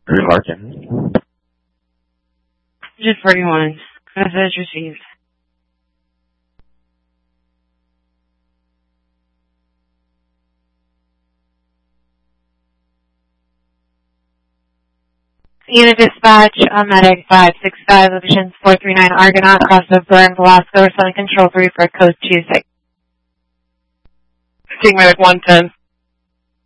Larkin. Just 41. Message received. Unit dispatch, medic 565, location 439 Argonaut, cross of Burn, Velasco, Southern Control 3 for code 26. Seeing medic 110.